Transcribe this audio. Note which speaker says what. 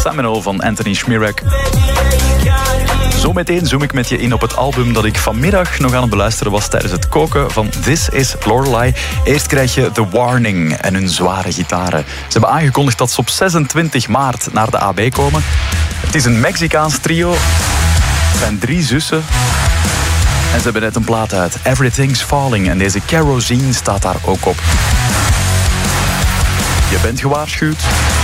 Speaker 1: Seminole van Anthony Schmierek. Zometeen zoom ik met je in op het album dat ik vanmiddag nog aan het beluisteren was tijdens het koken van This is Lorelei. Eerst krijg je The Warning en hun zware gitaren. Ze hebben aangekondigd dat ze op 26 maart naar de AB komen. Het is een Mexicaans trio. Het zijn 3 zussen. En ze hebben net een plaat uit, Everything's Falling. En deze Kerosene staat daar ook op. Je bent gewaarschuwd.